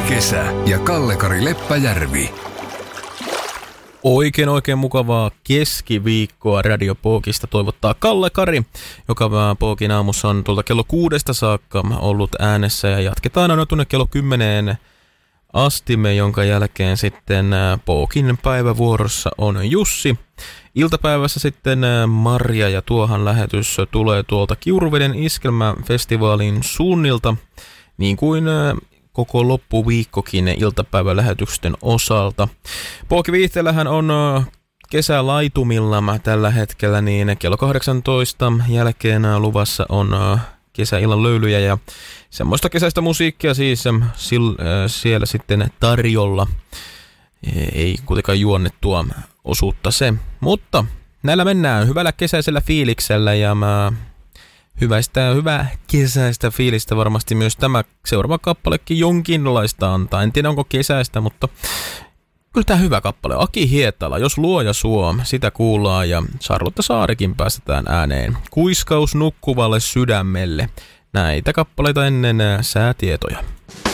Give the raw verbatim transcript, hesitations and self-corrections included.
kesä ja Kalle-Kari Leppäjärvi. Oikein oikein mukavaa keskiviikkoa Radio Pookista toivottaa Kalle-Kari, joka Pookin aamussa on tuolta kello kuudesta saakka ollut äänessä ja jatketaan aina tuonne kello kymmeneen astimme, jonka jälkeen sitten Pookin päivävuorossa on Jussi. Iltapäivässä sitten Marja ja tuohan lähetys tulee tuolta Kiuruveden iskelmäfestivaalin suunnilta, niin kuin koko loppuviikkokin iltapäivälähetysten osalta. Pookiviihteellähän on kesälaitumilla tällä hetkellä, niin kello kahdeksantoista jälkeen luvassa on kesäillan löylyjä ja semmoista kesäistä musiikkia siis siellä sitten tarjolla. Ei kuitenkaan juonnettua osuutta se, mutta näillä mennään hyvällä kesäisellä fiiliksellä ja mä Hyväistä ja hyvää kesäistä fiilistä varmasti myös tämä seuraava kappalekin jonkinlaista antaa. En tiedä onko kesäistä, mutta kyllä tämä hyvä kappale. Aki Hietala, Jos luoja suo, sitä kuullaan ja Charlotte Saarikin päästetään ääneen. Kuiskaus nukkuvalle sydämelle. Näitä kappaleita ennen säätietoja.